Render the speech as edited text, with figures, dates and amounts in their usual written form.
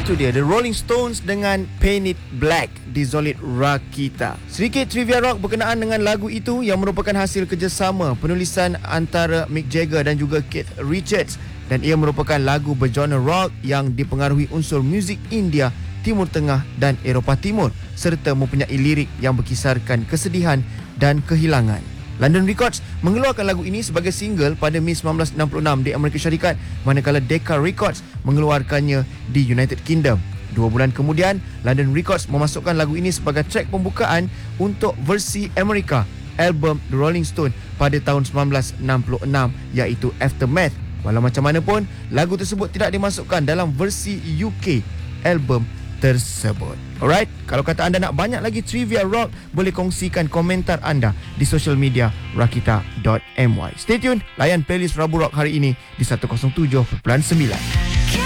Itu dia The Rolling Stones dengan Paint It Black di Zolid Rakita. Sedikit trivia rock berkenaan dengan lagu itu yang merupakan hasil kerjasama penulisan antara Mick Jagger dan juga Keith Richards, dan ia merupakan lagu bergenre rock yang dipengaruhi unsur muzik India, Timur Tengah dan Eropah Timur, serta mempunyai lirik yang berkisarkan kesedihan dan kehilangan. London Records mengeluarkan lagu ini sebagai single pada Mei 1966 di Amerika Syarikat, manakala Decca Records mengeluarkannya di United Kingdom. 2 bulan kemudian, London Records memasukkan lagu ini sebagai track pembukaan untuk versi Amerika album The Rolling Stone pada tahun 1966, iaitu Aftermath. Walau macam mana pun, lagu tersebut tidak dimasukkan dalam versi UK album tersebut. Alright, kalau kata anda nak banyak lagi trivia rock, boleh kongsikan komentar anda di social media rakita.my. Stay tune, layan playlist Rabu Rock hari ini di 107.9.